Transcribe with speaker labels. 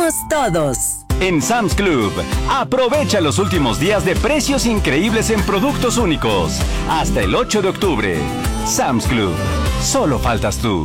Speaker 1: Unidos todos.
Speaker 2: En Sam's Club, aprovecha los últimos días de precios increíbles en productos únicos. Hasta el 8 de octubre. Sam's Club. Solo faltas tú.